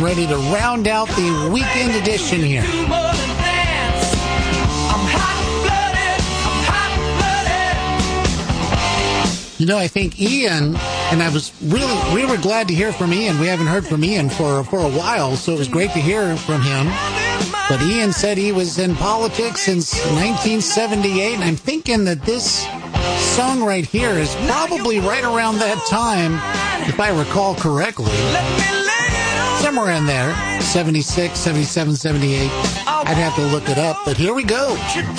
ready to round out the weekend edition here. You know, I think Ian, and we were glad to hear from Ian. We haven't heard from Ian for a while, so it was great to hear from him. But Ian said he was in politics since 1978, and I'm thinking that this song right here is probably right around that time, if I recall correctly. Somewhere in there, 76, 77, 78. I'd have to look it up, but here we go.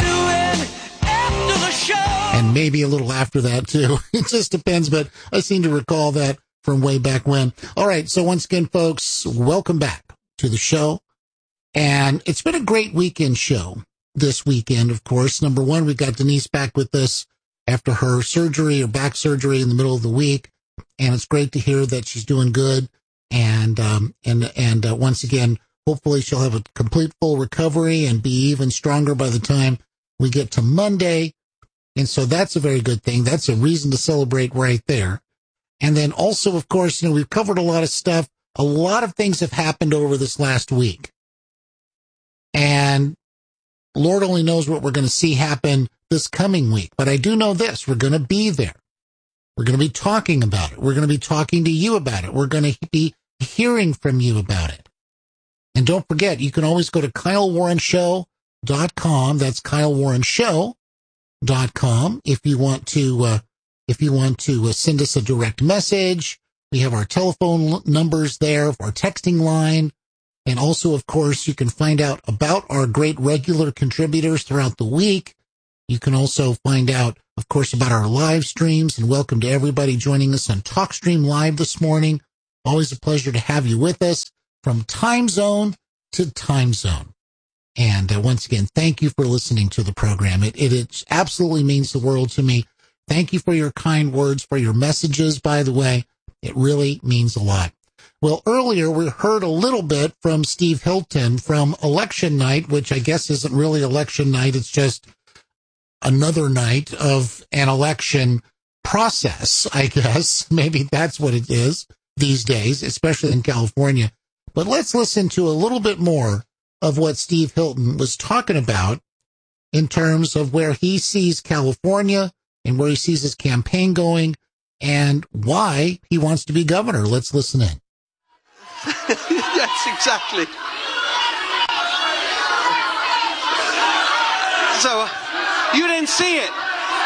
And maybe a little after that, too. It just depends, but I seem to recall that from way back when. All right, so once again, folks, welcome back to the show. And it's been a great weekend show this weekend, of course. Number one, we've got Denise back with us after her surgery or back surgery in the middle of the week. And it's great to hear that she's doing good. And once again, hopefully she'll have a complete full recovery and be even stronger by the time we get to Monday. And so that's a very good thing. That's a reason to celebrate right there. And then also, of course, you know, we've covered a lot of stuff. A lot of things have happened over this last week. And Lord only knows what we're going to see happen this coming week. But I do know this. We're going to be there. We're going to be talking about it. We're going to be talking to you about it. We're going to be hearing from you about it. And don't forget, you can always go to KyleWarrenShow.com. That's KyleWarrenShow.com. If you want to send us a direct message, we have our telephone numbers there, our texting line. And also, of course, you can find out about our great regular contributors throughout the week. You can also find out, of course, about our live streams, and welcome to everybody joining us on TalkStream Live this morning. Always a pleasure to have you with us from time zone to time zone. And once again, thank you for listening to the program. It absolutely means the world to me. Thank you for your kind words, for your messages, by the way. It really means a lot. Well, earlier we heard a little bit from Steve Hilton from election night, which I guess isn't really election night. It's just another night of an election process, I guess. Maybe that's what it is these days, especially in California. But let's listen to a little bit more of what Steve Hilton was talking about in terms of where he sees California and where he sees his campaign going and why he wants to be governor. Let's listen in. Yes, exactly. So, you didn't see it.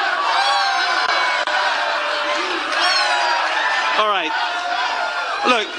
All right. Look,